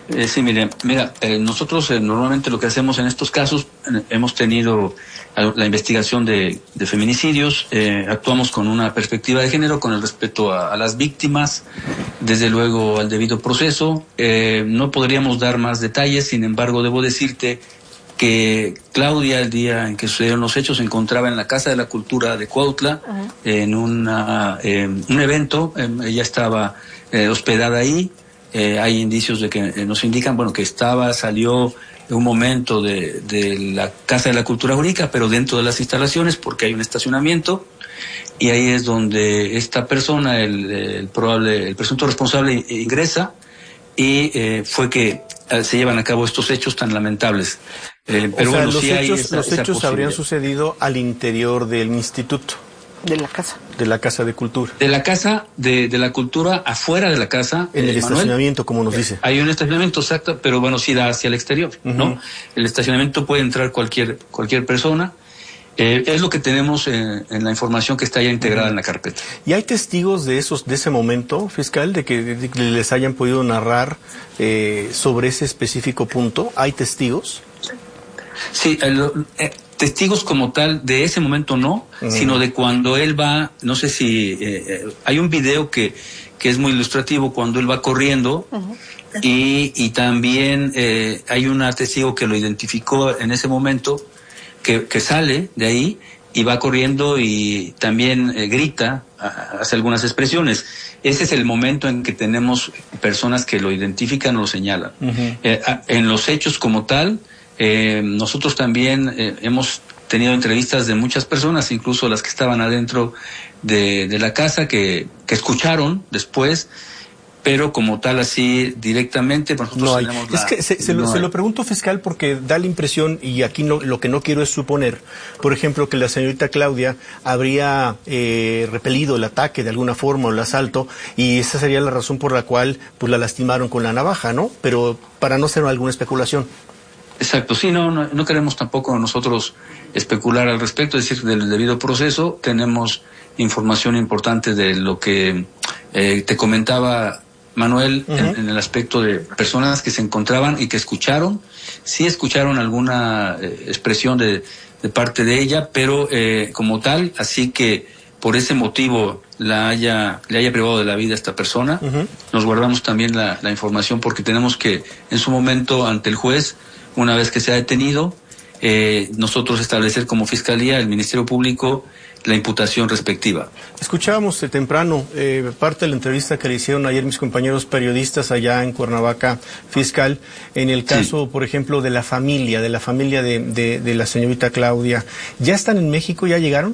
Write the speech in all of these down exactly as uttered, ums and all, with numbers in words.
Eh, sí, mire, mira, eh, nosotros eh, normalmente lo que hacemos en estos casos, eh, hemos tenido la investigación de, de feminicidios, eh, actuamos con una perspectiva de género, con el respeto a, a las víctimas, desde luego al debido proceso. Eh, no podríamos dar más detalles, sin embargo, debo decirte que Claudia, el día en que sucedieron los hechos, se encontraba en la Casa de la Cultura de Cuautla, uh-huh. en una, eh, un evento, eh, ella estaba eh, hospedada ahí. Eh, hay indicios de que eh, nos indican, bueno, que estaba, salió un momento de, de la Casa de la Cultura Jurídica, pero dentro de las instalaciones, porque hay un estacionamiento, y ahí es donde esta persona, el, el probable, el presunto responsable, ingresa, y eh, fue que eh, se llevan a cabo estos hechos tan lamentables. Eh, pero o sea, bueno, los sí hechos, esa, los esa hechos habrían sucedido al interior del instituto. De la casa. De la Casa de Cultura. De la Casa de, de la Cultura, afuera de la casa. En el eh, estacionamiento, Manuel, como nos dice. Hay un estacionamiento, exacto, pero bueno, sí da hacia el exterior, uh-huh. ¿no? El estacionamiento puede entrar cualquier, cualquier persona. Eh, es lo que tenemos en, en la información que está ya integrada uh-huh. en la carpeta. ¿Y hay testigos de esos, de ese momento, fiscal, de que, de que les hayan podido narrar eh, sobre ese específico punto? ¿Hay testigos? Sí, el, eh, testigos como tal de ese momento no, uh-huh. sino de cuando él va, no sé si eh, eh, hay un video que, que es muy ilustrativo cuando él va corriendo uh-huh. y, y también eh, hay un testigo que lo identificó en ese momento, que, que sale de ahí y va corriendo y también eh, grita, hace algunas expresiones. Ese es el momento en que tenemos personas que lo identifican o lo señalan. Uh-huh. Eh, en los hechos como tal, Eh, nosotros también eh, hemos tenido entrevistas de muchas personas, incluso las que estaban adentro de, de la casa, que, que escucharon después, pero como tal así directamente nosotros no hay. tenemos es la, que se, se, no lo, hay. se lo pregunto, fiscal, porque da la impresión, y aquí no, lo que no quiero es suponer, por ejemplo, que la señorita Claudia habría eh, repelido el ataque de alguna forma o el asalto, y esa sería la razón por la cual pues la lastimaron con la navaja, ¿no? Pero para no ser alguna especulación. Exacto, sí, no, no, no queremos tampoco nosotros especular al respecto, es decir, del debido proceso. Tenemos información importante de lo que eh, te comentaba Manuel, uh-huh. en, en el aspecto de personas que se encontraban y que escucharon, sí escucharon alguna eh, expresión de, de parte de ella, pero eh, como tal, así que por ese motivo la haya, le haya privado de la vida a esta persona. Uh-huh. Nos guardamos también la, la información porque tenemos que, en su momento, ante el juez, una vez que se ha detenido, eh, nosotros establecer como Fiscalía, el Ministerio Público, la imputación respectiva. Escuchábamos de temprano eh, parte de la entrevista que le hicieron ayer mis compañeros periodistas allá en Cuernavaca, fiscal, en el caso, sí. por ejemplo, de la familia, de la familia de, de, de la señorita Claudia. ¿Ya están en México? ¿Ya llegaron?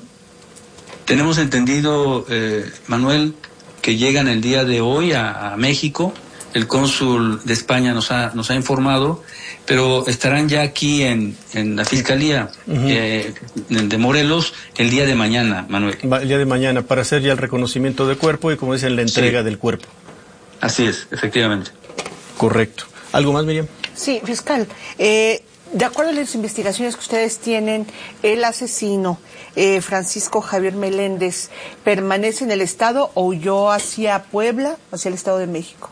Tenemos entendido, eh, Manuel, que llegan el día de hoy a, a México. El cónsul de España nos ha, nos ha informado, pero estarán ya aquí en, en la Fiscalía uh-huh. eh, de Morelos el día de mañana, Manuel. El día de mañana, para hacer ya el reconocimiento de cuerpo y, como dicen, la entrega sí. del cuerpo. Así es, efectivamente. Correcto. ¿Algo más, Miriam? Sí, fiscal. Eh, de acuerdo a las investigaciones que ustedes tienen, el asesino, eh, Francisco Javier Meléndez, ¿permanece en el Estado o huyó hacia Puebla, hacia el Estado de México?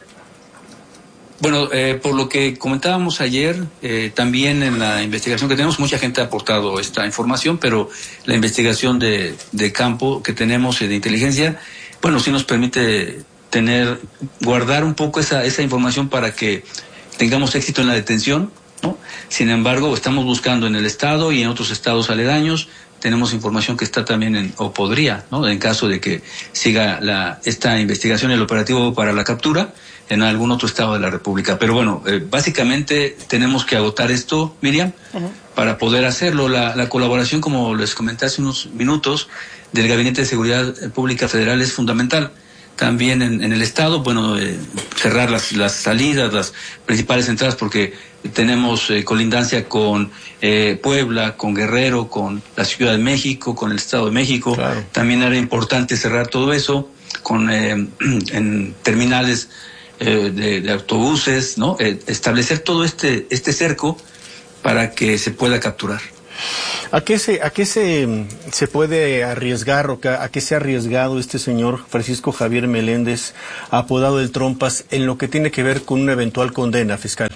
Bueno, eh, por lo que comentábamos ayer, eh, también en la investigación que tenemos, mucha gente ha aportado esta información, pero la investigación de, de campo que tenemos y de inteligencia, bueno, sí nos permite tener, guardar un poco esa, esa información para que tengamos éxito en la detención, ¿no? Sin embargo, estamos buscando en el Estado y en otros estados aledaños. Tenemos información que está también en, o podría, ¿no? En caso de que siga la, esta investigación, el operativo para la captura en algún otro estado de la República. Pero bueno, eh, básicamente tenemos que agotar esto, Miriam, uh-huh. para poder hacerlo. La, la colaboración, como les comenté hace unos minutos, del Gabinete de Seguridad Pública Federal es fundamental. También en, en el Estado, bueno, eh, cerrar las, las salidas, las principales entradas, porque tenemos eh, colindancia con eh, Puebla, con Guerrero, con la Ciudad de México, con el Estado de México. Claro. También era importante cerrar todo eso con eh, en terminales eh, de, de autobuses, ¿no? Eh, establecer todo este este cerco para que se pueda capturar. ¿A qué se, a qué se, se puede arriesgar o a qué se ha arriesgado este señor Francisco Javier Meléndez, apodado el Trompas, en lo que tiene que ver con una eventual condena, fiscal?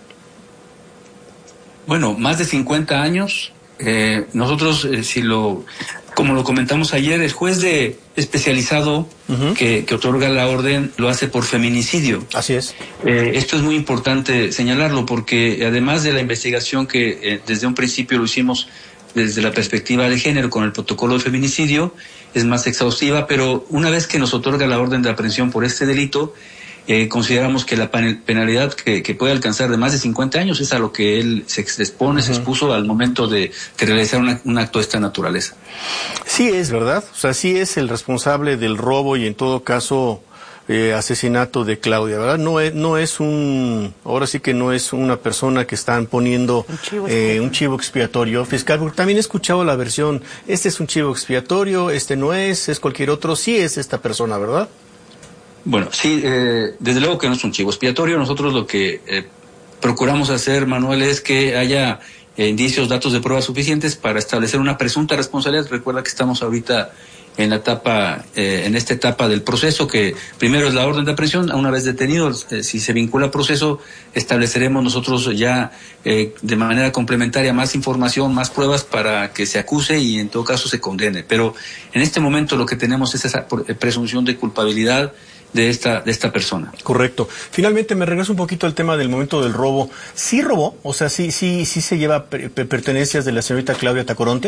Bueno, más de cincuenta años. Eh, nosotros, eh, si lo, como lo comentamos ayer, el juez de especializado uh-huh. que, que otorga la orden lo hace por feminicidio. Así es. Eh, esto es muy importante señalarlo porque además de la investigación que eh, desde un principio lo hicimos desde la perspectiva de género con el protocolo de feminicidio, es más exhaustiva, pero una vez que nos otorga la orden de aprehensión por este delito, Eh, consideramos que la penalidad que, que puede alcanzar de más de cincuenta años es a lo que él se expone, uh-huh. se expuso al momento de, de realizar una, un acto de esta naturaleza. Sí es, ¿verdad? O sea, sí es el responsable del robo y en todo caso eh, asesinato de Claudia, ¿verdad? No es, no es un, ahora sí que no es una persona que están poniendo un chivo, eh, un chivo expiatorio, fiscal, porque también he escuchado la versión, este es un chivo expiatorio, este no es, es cualquier otro, sí es esta persona, ¿verdad? Bueno, sí, eh, desde luego que no es un chivo expiatorio. Nosotros lo que eh, procuramos hacer, Manuel, es que haya eh, indicios, datos de pruebas suficientes para establecer una presunta responsabilidad. Recuerda que estamos ahorita en la etapa, eh, en esta etapa del proceso, que primero es la orden de aprehensión. Una vez detenido, eh, si se vincula al proceso, estableceremos nosotros ya eh, de manera complementaria más información, más pruebas para que se acuse y en todo caso se condene. Pero en este momento lo que tenemos es esa presunción de culpabilidad de esta de esta persona. Correcto. Finalmente me regreso un poquito al tema del momento del robo. ¿Sí robó? O sea, ¿sí sí sí se lleva per pertenencias de la señorita Claudia Tacoronte?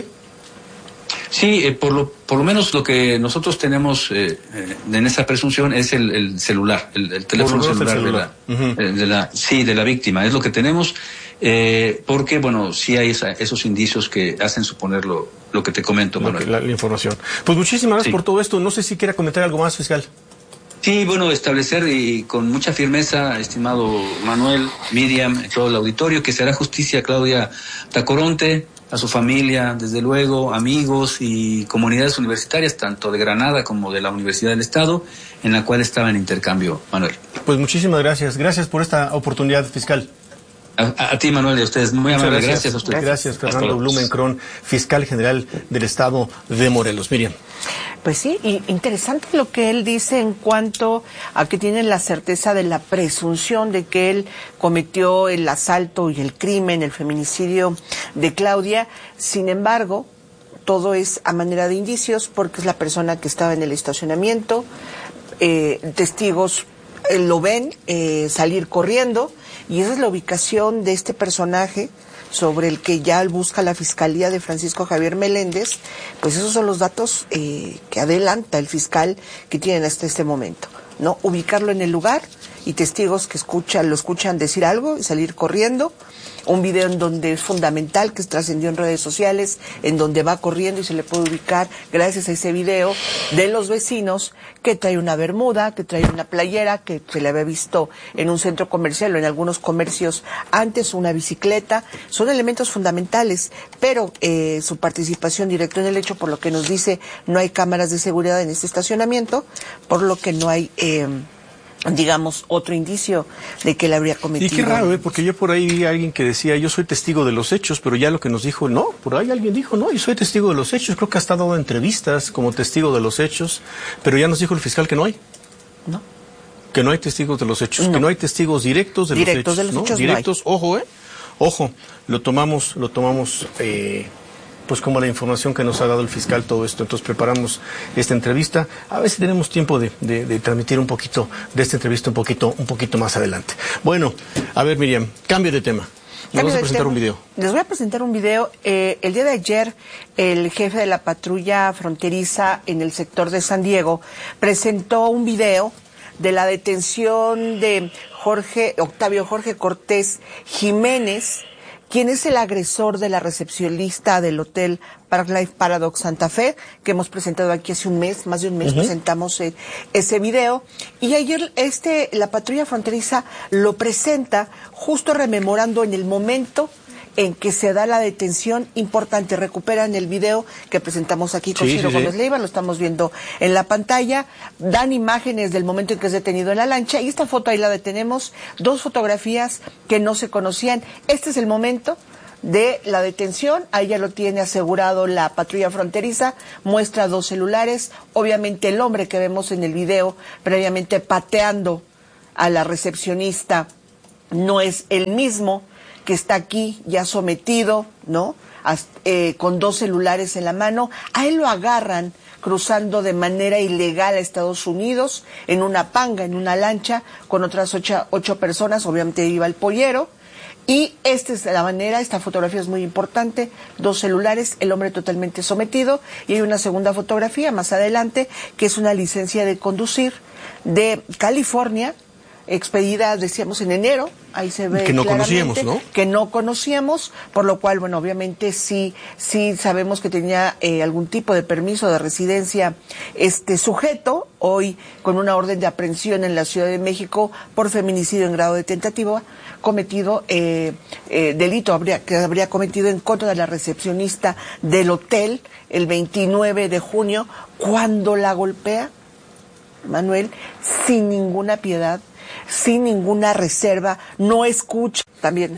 Sí, eh, por lo por lo menos lo que nosotros tenemos eh, eh, en esa presunción es el, el celular, el, el teléfono celular, celular. De, la, uh-huh. eh, de la sí de la víctima, es lo que tenemos, eh, porque bueno, sí hay esa, esos indicios que hacen suponer lo, lo que te comento, Manuel. La, la información. Pues muchísimas gracias sí. por todo esto. No sé si quiera comentar algo más, fiscal. Sí, bueno, establecer y con mucha firmeza, estimado Manuel, Miriam, todo el auditorio, que se hará justicia a Claudia Tacoronte, a su familia, desde luego, amigos y comunidades universitarias, tanto de Granada como de la Universidad del Estado, en la cual estaba en intercambio, Manuel. Pues muchísimas gracias. Gracias por esta oportunidad, fiscal. A, a, a ti, Manuel, y a ustedes. Muy amables. Gracias. gracias a ustedes. Gracias, Fernando Blumenkron, fiscal general del Estado de Morelos. Miriam. Pues sí, y interesante lo que él dice en cuanto a que tienen la certeza de la presunción de que él cometió el asalto y el crimen, el feminicidio de Claudia. Sin embargo, todo es a manera de indicios porque es la persona que estaba en el estacionamiento, eh, testigos eh, lo ven eh, salir corriendo y esa es la ubicación de este personaje sobre el que ya busca la Fiscalía de Francisco Javier Meléndez. Pues esos son los datos eh, que adelanta el fiscal que tienen hasta este momento, ¿no? Ubicarlo en el lugar y testigos que escuchan, lo escuchan decir algo y salir corriendo. Un video en donde es fundamental, que trascendió en redes sociales, en donde va corriendo y se le puede ubicar, gracias a ese video, de los vecinos, que trae una bermuda, que trae una playera, que se le había visto en un centro comercial o en algunos comercios antes, una bicicleta. Son elementos fundamentales, pero eh, su participación directa en el hecho, por lo que nos dice, no hay cámaras de seguridad en este estacionamiento, por lo que no hay... Eh, digamos, otro indicio de que él habría cometido. Y qué raro, ¿eh? Porque yo por ahí vi a alguien que decía, yo soy testigo de los hechos, pero ya lo que nos dijo, no, por ahí alguien dijo, no, yo soy testigo de los hechos, creo que ha estado dando entrevistas como testigo de los hechos, pero ya nos dijo el fiscal que no hay. No. Que no hay testigos de los hechos, no. que no hay testigos directos de directos los hechos. De los ¿no? hechos directos, no hay. ojo, ¿eh? Ojo, lo tomamos, lo tomamos... Eh, pues como la información que nos ha dado el fiscal todo esto. Entonces preparamos esta entrevista. A ver si tenemos tiempo de, de, de transmitir un poquito de esta entrevista un poquito, un poquito más adelante. Bueno, a ver, Miriam, cambio de tema. Nos vas a presentar tema. un video. Les voy a presentar un video. Eh, el día de ayer, el jefe de la patrulla fronteriza en el sector de San Diego presentó un video de la detención de Jorge, Octavio Jorge Cortés Jiménez, quien es el agresor de la recepcionista del hotel Park Life Paradox Santa Fe, que hemos presentado aquí hace un mes, más de un mes uh-huh. presentamos eh, ese video. Y ayer este la patrulla fronteriza lo presenta justo rememorando en el momento en que se da la detención importante. Recuperan el video que presentamos aquí con sí, Ciro sí, Gómez sí. Leiva, lo estamos viendo en la pantalla. Dan imágenes del momento en que es detenido en la lancha y esta foto ahí la detenemos. Dos fotografías que no se conocían. Este es el momento de la detención. Ahí ya lo tiene asegurado la patrulla fronteriza, muestra dos celulares, obviamente el hombre que vemos en el video previamente pateando a la recepcionista no es el mismo que está aquí ya sometido, ¿no? Hasta, eh, con dos celulares en la mano. A él lo agarran cruzando de manera ilegal a Estados Unidos en una panga, en una lancha, con otras ocho, ocho personas, obviamente iba el pollero. Y esta es la manera, esta fotografía es muy importante, dos celulares, el hombre totalmente sometido, y hay una segunda fotografía más adelante, que es una licencia de conducir de California, expedida, decíamos, en enero, ahí se ve que no conocíamos, ¿no? Que no conocíamos, por lo cual, bueno, obviamente sí, sí sabemos que tenía eh, algún tipo de permiso de residencia este sujeto, hoy con una orden de aprehensión en la Ciudad de México por feminicidio en grado de tentativa, cometido, eh, eh, delito habría, que habría cometido en contra de la recepcionista del hotel el veintinueve de junio, cuando la golpea, Manuel, sin ninguna piedad, sin ninguna reserva, no escucha también.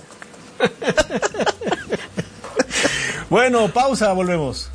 Bueno, pausa, volvemos.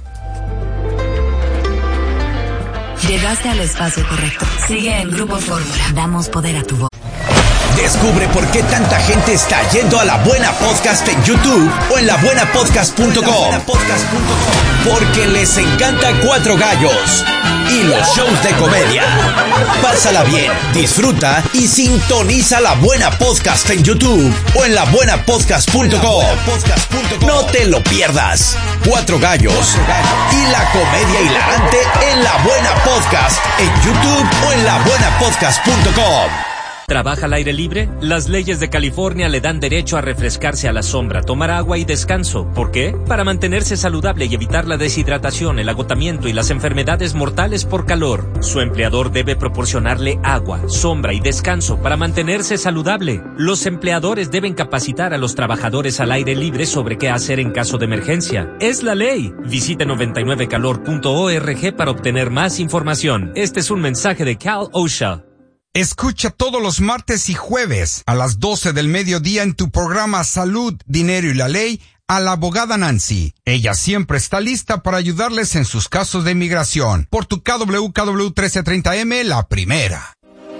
Llegaste al espacio correcto. Sigue en Grupo Fórmula. Damos poder a tu voz. Descubre por qué tanta gente está yendo a La Buena Podcast en YouTube o en la buena podcast punto com. Porque les encanta Cuatro Gallos y los shows de comedia. Pásala bien, disfruta y sintoniza La Buena Podcast en YouTube o en la buena podcast punto com. No te lo pierdas. Cuatro Gallos y la comedia hilarante en La Buena Podcast en YouTube o en la buena podcast punto com. ¿Trabaja al aire libre? Las leyes de California le dan derecho a refrescarse a la sombra, tomar agua y descanso. ¿Por qué? Para mantenerse saludable y evitar la deshidratación, el agotamiento y las enfermedades mortales por calor. Su empleador debe proporcionarle agua, sombra y descanso para mantenerse saludable. Los empleadores deben capacitar a los trabajadores al aire libre sobre qué hacer en caso de emergencia. Es la ley. Visite noventa y nueve calor punto org para obtener más información. Este es un mensaje de Cal OSHA. Escucha todos los martes y jueves a las doce del mediodía en tu programa Salud, Dinero y la Ley a la abogada Nancy. Ella siempre está lista para ayudarles en sus casos de inmigración. Por tu K W K W trece treinta M, la primera.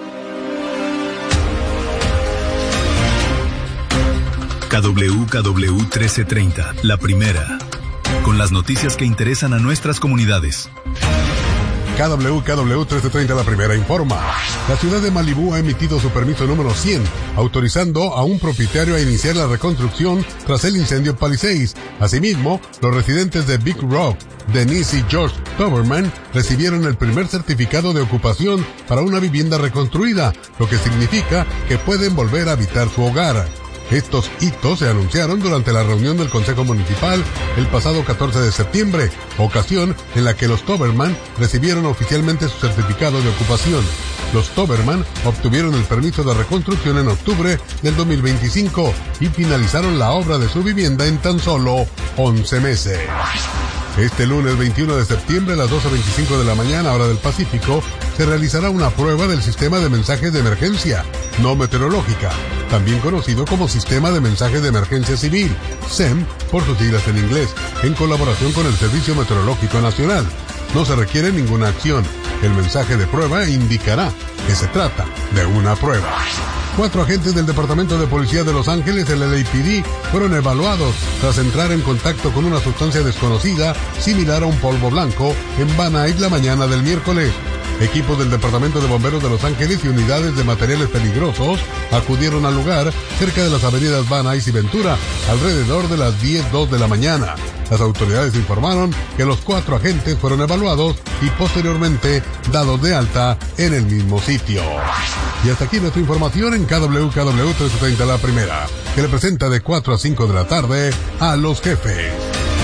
K W K W trece treinta, la primera. Con las noticias que interesan a nuestras comunidades. K W K W trece treinta La Primera informa. La ciudad de Malibú ha emitido su permiso número cien, autorizando a un propietario a iniciar la reconstrucción tras el incendio en Palisades. Asimismo, los residentes de Big Rock, Denise y George Toberman, recibieron el primer certificado de ocupación para una vivienda reconstruida, lo que significa que pueden volver a habitar su hogar. Estos hitos se anunciaron durante la reunión del Consejo Municipal el pasado catorce de septiembre, ocasión en la que los Toberman recibieron oficialmente su certificado de ocupación. Los Toberman obtuvieron el permiso de reconstrucción en octubre del dos mil veinticinco y finalizaron la obra de su vivienda en tan solo once meses. Este lunes veintiuno de septiembre a las doce veinticinco de la mañana, hora del Pacífico, se realizará una prueba del sistema de mensajes de emergencia no meteorológica, también conocido como Sistema de Mensajes de Emergencia Civil, S E M por sus siglas en inglés, en colaboración con el Servicio Meteorológico Nacional. No se requiere ninguna acción. El mensaje de prueba indicará que se trata de una prueba. Cuatro agentes del Departamento de Policía de Los Ángeles, el L A P D, fueron evaluados tras entrar en contacto con una sustancia desconocida similar a un polvo blanco en Van Nuys la mañana del miércoles. Equipos del Departamento de Bomberos de Los Ángeles y unidades de materiales peligrosos acudieron al lugar cerca de las avenidas Van Nuys y Ventura alrededor de las diez dos de la mañana. Las autoridades informaron que los cuatro agentes fueron evaluados y posteriormente dados de alta en el mismo sitio. Y hasta aquí nuestra información en K W K W trece treinta La Primera, que le presenta de cuatro a cinco de la tarde a Los Jefes.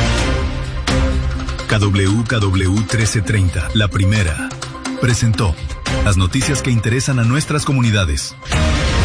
K W K W trece treinta La Primera presentó las noticias que interesan a nuestras comunidades.